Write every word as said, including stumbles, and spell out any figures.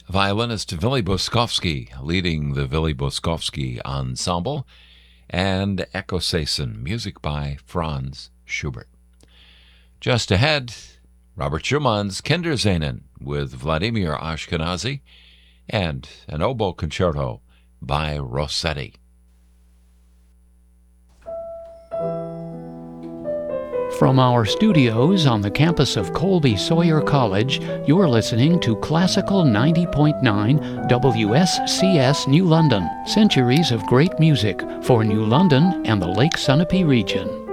violinist Vili Boskovsky leading the Vili Boskovsky Ensemble, and Echo Saison, music by Franz Schubert. Just ahead, Robert Schumann's Kindersehnen with Vladimir Ashkenazy, and an oboe concerto by Rossetti. From our studios on the campus of Colby Sawyer College, you're listening to Classical ninety point nine W S C S New London, centuries of great music for New London and the Lake Sunapee region.